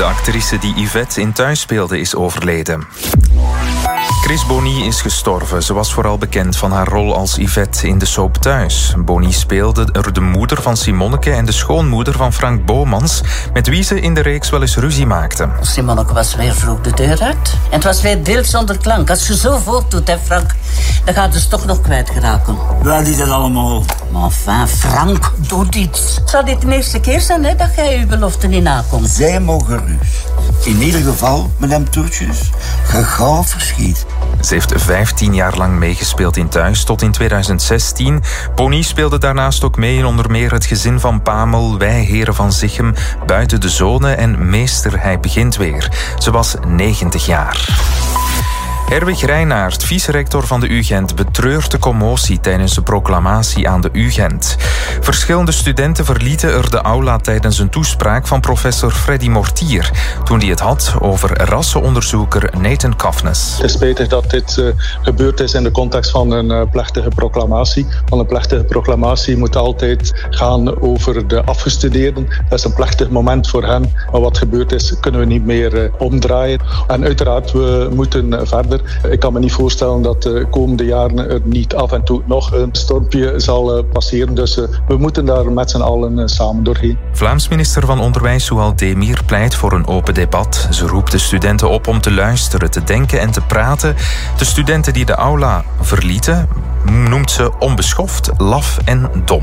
actrice die Yvette in Thuis speelde is overleden. Chris Bonny is gestorven. Ze was vooral bekend van haar rol als Yvette in de soap Thuis. Bonny speelde er de moeder van Simonneke en de schoonmoeder van Frank Bomans, met wie ze in de reeks wel eens ruzie maakte. Simonneke was weer vroeg de deur uit. En het was weer beeld zonder klank. Als je zo voortdoet, hè Frank, dan gaat ze toch nog kwijtgeraken. Waar die dat allemaal? Maar enfin, Frank, doe iets. Het zou dit de eerste keer zijn hè, dat jij je belofte niet nakomt. Zij mogen rust. In ieder geval, madame Toertjes, ga gauw verschiet. Ze heeft 15 jaar lang meegespeeld in Thuis, tot in 2016. Bonny speelde daarnaast ook mee in onder meer Het gezin van Pamel, Wij heren van Zichem, Buiten de Zone en Meester, hij begint weer. Ze was 90 jaar. Herwig Reinaert, vice-rector van de UGent, betreurt de commotie tijdens de proclamatie aan de UGent. Verschillende studenten verlieten er de aula tijdens een toespraak van professor Freddy Mortier, toen hij het had over rassenonderzoeker Nathan Kafnes. Het is spijtig dat dit gebeurd is in de context van een plechtige proclamatie. Want een plechtige proclamatie moet altijd gaan over de afgestudeerden. Dat is een plechtig moment voor hen. Maar wat gebeurd is, kunnen we niet meer omdraaien. En uiteraard, we moeten verder. Ik kan me niet voorstellen dat de komende jaren er niet af en toe nog een stormpje zal passeren. Dus we moeten daar met z'n allen samen doorheen. Vlaams minister van Onderwijs Soual Demir pleit voor een open debat. Ze roept de studenten op om te luisteren, te denken en te praten. De studenten die de aula verlieten noemt ze onbeschoft, laf en dom.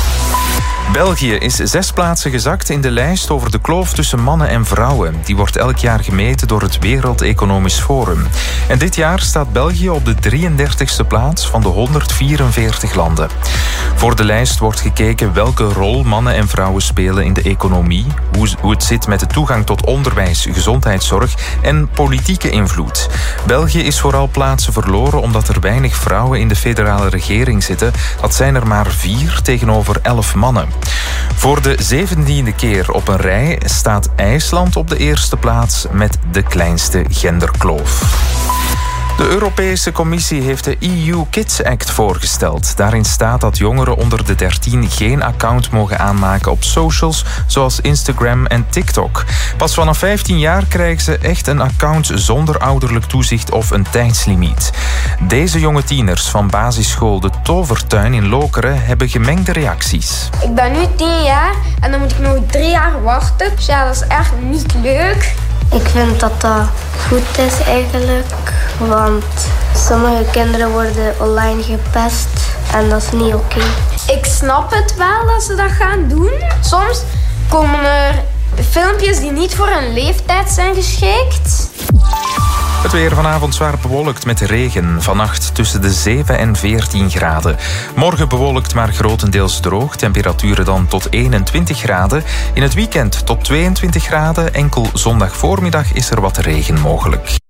België is 6 plaatsen gezakt in de lijst over de kloof tussen mannen en vrouwen. Die wordt elk jaar gemeten door het Wereld Economisch Forum. En dit jaar staat België op de 33e plaats van de 144 landen. Voor de lijst wordt gekeken welke rol mannen en vrouwen spelen in de economie, hoe het zit met de toegang tot onderwijs, gezondheidszorg en politieke invloed. België is vooral plaatsen verloren omdat er weinig vrouwen in de federale regering zitten. Dat zijn er maar 4 tegenover 11 mannen. Voor de 17e keer op een rij staat IJsland op de eerste plaats met de kleinste genderkloof. De Europese Commissie heeft de EU Kids Act voorgesteld. Daarin staat dat jongeren onder de 13 geen account mogen aanmaken op socials zoals Instagram en TikTok. Pas vanaf 15 jaar krijgen ze echt een account zonder ouderlijk toezicht of een tijdslimiet. Deze jonge tieners van basisschool De Tovertuin in Lokeren hebben gemengde reacties. Ik ben nu 10 jaar en dan moet ik nog 3 jaar wachten. Dus ja, dat is echt niet leuk. Ik vind dat dat goed is eigenlijk, want sommige kinderen worden online gepest en dat is niet oké. Ik snap het wel dat ze dat gaan doen. Soms komen er filmpjes die niet voor een leeftijd zijn geschikt. Het weer vanavond zwaar bewolkt met regen. Vannacht tussen de 7 en 14 graden. Morgen bewolkt maar grotendeels droog. Temperaturen dan tot 21 graden. In het weekend tot 22 graden. Enkel zondag voormiddag is er wat regen mogelijk.